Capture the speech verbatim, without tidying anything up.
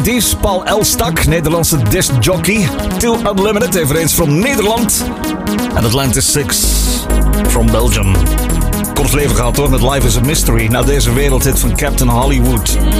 Die is Paul Elstak, Nederlandse discjockey. Till Unlimited, eveneens from Nederland. En Atlantis Six, from Belgium. Kort leven gehad hoor, met Life is a Mystery. Na deze wereldhit van Captain Hollywood.